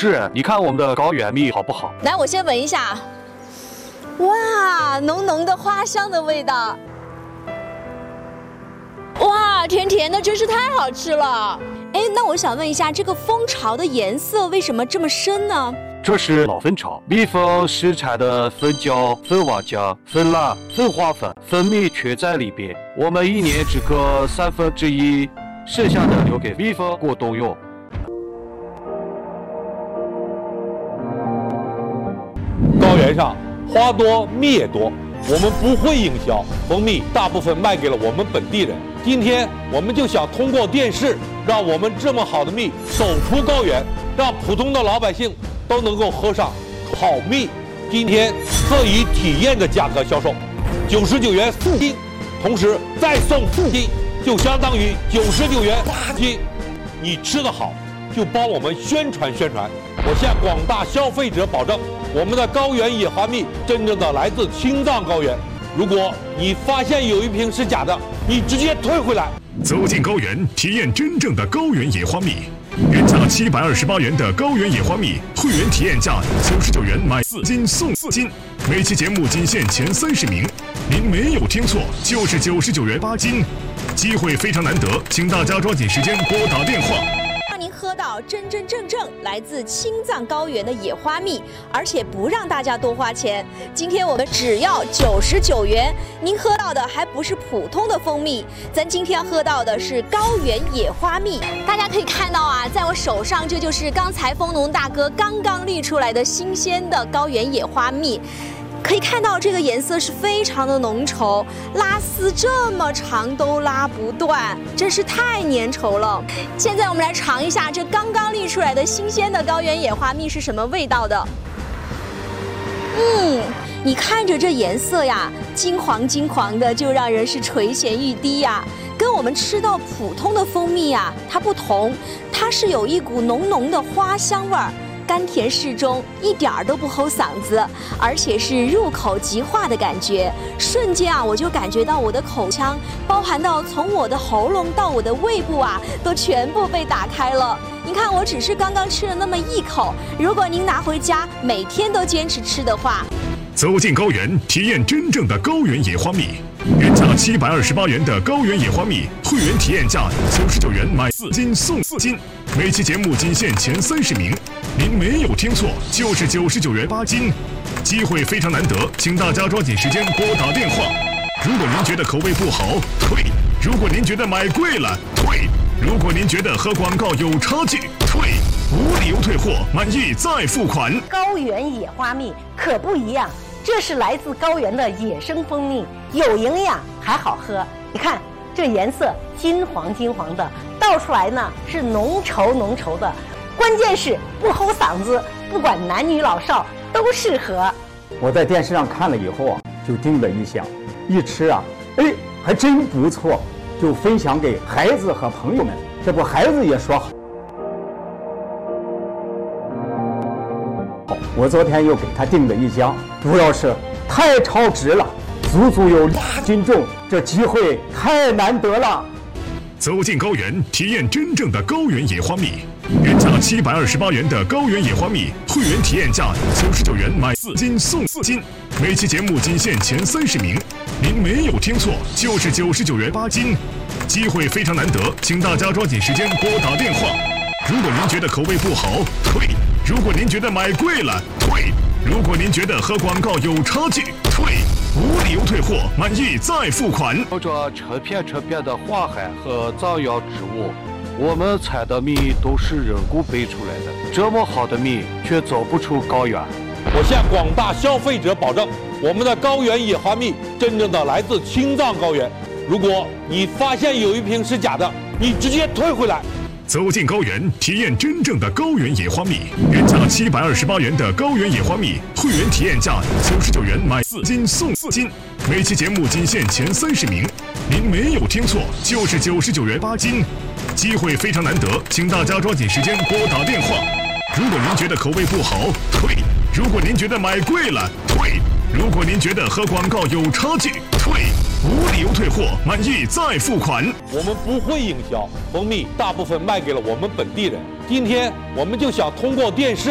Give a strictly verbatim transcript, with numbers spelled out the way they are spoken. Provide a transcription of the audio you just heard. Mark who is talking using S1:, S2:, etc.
S1: 持人，你看我们的高原蜜好不好？
S2: 来，我先闻一下。哇，浓浓的花香的味道。哇，甜甜的，真是太好吃了。哎，那我想问一下，这个蜂巢的颜色为什么这么深呢？
S1: 这是老蜂巢，蜜蜂生产的蜂胶、蜂王浆、蜂蜡、蜂花粉、蜂蜜全在里边。我们一年只割三分之一，剩下的留给蜜蜂过冬用。
S3: 高原上花多蜜也多，我们不会营销，蜂蜜大部分卖给了我们本地人。今天我们就想通过电视，让我们这么好的蜜走出高原，让普通的老百姓都能够喝上好蜜。今天特以体验的价格销售，九十九元四斤，同时再送四斤，就相当于九十九元八斤。你吃得好，就帮我们宣传宣传。我向广大消费者保证，我们的高原野花蜜真正的来自青藏高原。如果你发现有一瓶是假的，你直接退回来。
S4: 走进高原，体验真正的高原野花蜜。原价七百二十八元的高原野花蜜，会员体验价九十九元买四斤送四斤。每期节目仅限前三十名，您没有听错，就是九十九元八斤。机会非常难得，请大家抓紧时间拨打电话。
S2: 让您喝到真真正正来自青藏高原的野花蜜，而且不让大家多花钱。今天我们只要九十九元，您喝到的还不是普通的蜂蜜，咱今天喝到的是高原野花蜜。大家可以看到啊，在我手上这就是刚才蜂农大哥刚刚沥出来的新鲜的高原野花蜜。可以看到这个颜色是非常的浓稠，拉丝这么长都拉不断，真是太粘稠了。现在我们来尝一下这刚刚沥出来的新鲜的高原野花蜜是什么味道的。嗯，你看着这颜色呀，金黄金黄的，就让人是垂涎欲滴呀。跟我们吃到普通的蜂蜜呀，它不同，它是有一股浓浓的花香味儿。甘甜适中，一点儿都不齁嗓子，而且是入口即化的感觉。瞬间啊，我就感觉到我的口腔，包含到从我的喉咙到我的胃部啊，都全部被打开了。您看，我只是刚刚吃了那么一口，如果您拿回家每天都坚持吃的话，
S4: 走进高原，体验真正的高原野花蜜。原价七百二十八元的高原野花蜜，会员体验价九十九元买四斤送四斤。每期节目仅限前三十名，您没有听错，就是九十九元八斤。机会非常难得，请大家抓紧时间拨打电话。如果您觉得口味不好，退；如果您觉得买贵了，退；如果您觉得和广告有差距，退。无理由退货，满意再付款。
S5: 高原野花蜜可不一样，这是来自高原的野生蜂蜜，有营养还好喝。你看这颜色金黄金黄的，倒出来呢是浓稠浓稠的，关键是不齁嗓子，不管男女老少都适合。
S6: 我在电视上看了以后啊，就叮了一下，一吃啊，哎，还真不错，就分享给孩子和朋友们，这不孩子也说好。我昨天又给他订了一箱，主要是太超值了，足足有两斤重，这机会太难得了。
S4: 走进高原，体验真正的高原野花蜜。原价七百二十八元的高原野花蜜，会员体验价九十九元买四斤送四斤。每期节目仅限前三十名，您没有听错，就是九十九元八斤。机会非常难得，请大家抓紧时间拨打电话。如果您觉得口味不好，退；如果您觉得买贵了，退；如果您觉得和广告有差距，退。无理由退货，满意再付款。
S1: 有着成片成片的花海和藏药植物，我们采的蜜都是人工培出来的，这么好的蜜却走不出高原。
S3: 我向广大消费者保证，我们的高原野花蜜真正的来自青藏高原。如果你发现有一瓶是假的，你直接退回来。
S4: 走进高原，体验真正的高原野花蜜。原价七百二十八元的高原野花蜜，会员体验价九十九元买四斤送四斤。每期节目仅限前三十名，您没有听错，就是九十九元八斤。机会非常难得，请大家抓紧时间拨打电话。如果您觉得口味不好，退；如果您觉得买贵了，退；如果您觉得和广告有差距，退。无理由退货，满意再付款。
S3: 我们不会营销，蜂蜜大部分卖给了我们本地人。今天我们就想通过电视。